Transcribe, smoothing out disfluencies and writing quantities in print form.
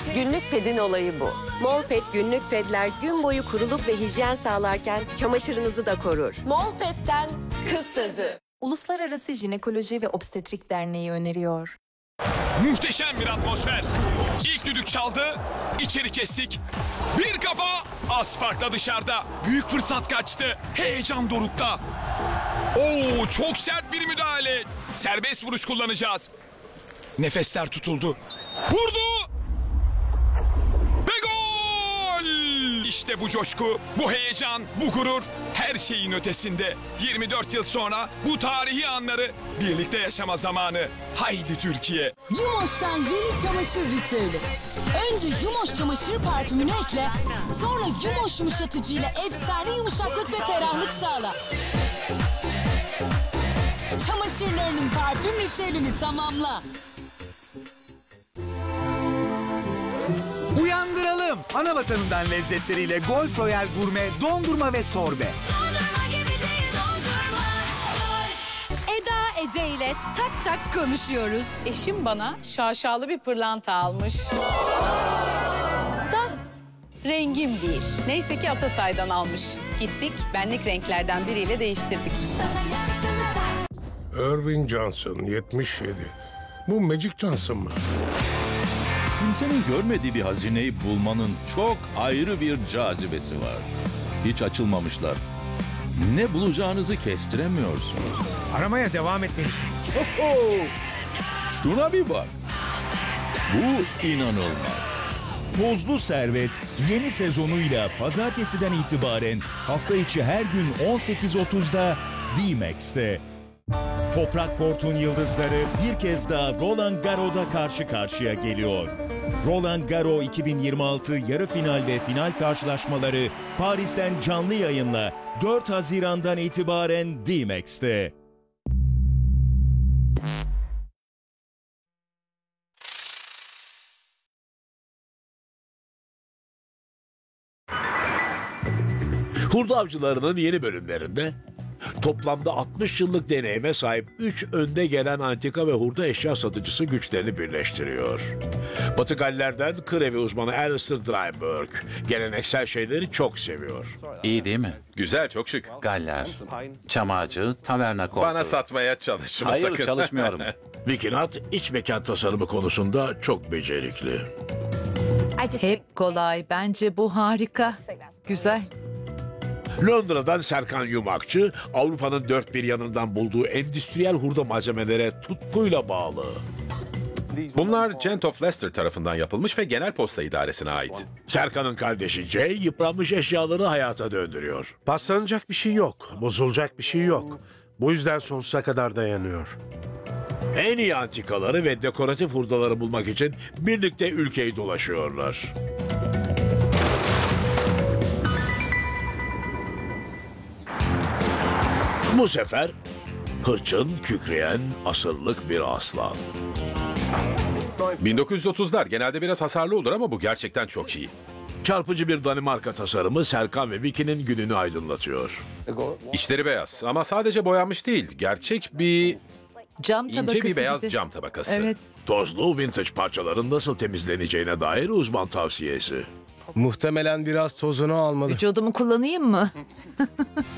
Günlük pedin olayı bu. Molpet günlük pedler gün boyu kuruluk ve hijyen sağlarken çamaşırınızı da korur. Molpet'ten kız sözü. Uluslararası Jinekoloji ve Obstetrik Derneği öneriyor. Muhteşem bir atmosfer. İlk düdük çaldı, içeri kestik. Bir kafa, az farkla dışarıda. Büyük fırsat kaçtı, heyecan dorukta. Oo, çok sert bir müdahale. Serbest vuruş kullanacağız. Nefesler tutuldu. Vurdu! Ve gol! İşte bu coşku, bu heyecan, bu gurur her şeyin ötesinde. 24 yıl sonra bu tarihi anları birlikte yaşama zamanı. Haydi Türkiye! Yumoş'tan yeni çamaşır ritüeli. Önce Yumoş çamaşır parfümünü ekle, sonra Yumoş yumuşatıcıyla efsane yumuşaklık ve ferahlık sağla. Çamaşırlarının parfüm ritüelini tamamla. Uyandıralım. Ana vatanından lezzetleriyle Golf Royal Gurme, dondurma ve sorbe. Eda Ece ile tak tak konuşuyoruz. Eşim bana şaşalı bir pırlanta almış. Da rengim değil. Neyse ki Atasay'dan almış. Gittik, benlik renklerden biriyle değiştirdik. Irving Johnson, 77. Bu Magic Johnson mı? Kimsenin görmediği bir hazineyi bulmanın çok ayrı bir cazibesi var. Hiç açılmamışlar. Ne bulacağınızı kestiremiyorsunuz. Aramaya devam etmelisiniz. Şuna bir bak. Bu inanılmaz. Tozlu Servet yeni sezonuyla pazartesiden itibaren hafta içi her gün 18.30'da D-Max'te. Toprak Kort'un yıldızları bir kez daha Roland Garros'da karşı karşıya geliyor. Roland Garros 2026 yarı final ve final karşılaşmaları Paris'ten canlı yayınla 4 Haziran'dan itibaren D-Max'te. Hurda Avcıları'nın yeni bölümlerinde toplamda 60 yıllık deneyime sahip 3 önde gelen antika ve hurda eşya satıcısı güçlerini birleştiriyor. Batı Galler'den kır evi uzmanı Alistair Dryburgh geleneksel şeyleri çok seviyor. İyi değil mi? Güzel, çok şık. Galler, çam ağacı, taverna koltuğu. Bana satmaya çalışma Hayır, sakın. çalışmıyorum. Vikinat iç mekan tasarımı konusunda çok becerikli. Hep kolay. Bence bu harika. Güzel. Londra'dan Serkan Yumakçı, Avrupa'nın dört bir yanından bulduğu endüstriyel hurda malzemelere tutkuyla bağlı. Bunlar Gent of Leicester tarafından yapılmış ve Genel Posta İdaresi'ne ait. Serkan'ın kardeşi Jay, yıpranmış eşyaları hayata döndürüyor. Paslanacak bir şey yok, bozulacak bir şey yok. Bu yüzden sonsuza kadar dayanıyor. En iyi antikaları ve dekoratif hurdaları bulmak için birlikte ülkeyi dolaşıyorlar. Bu sefer hırçın, kükreyen, asırlık bir aslan. 1930'lar genelde biraz hasarlı olur ama bu gerçekten çok iyi. Çarpıcı bir Danimarka tasarımı Serkan ve Vicky'nin gününü aydınlatıyor. İçleri beyaz ama sadece boyanmış değil. Gerçek bir Cam tabakası ince bir beyaz gibi. cam tabakası. Evet. Tozlu vintage parçaların nasıl temizleneceğine dair uzman tavsiyesi. Muhtemelen biraz tozunu almalı. Vücudumu kullanayım mı?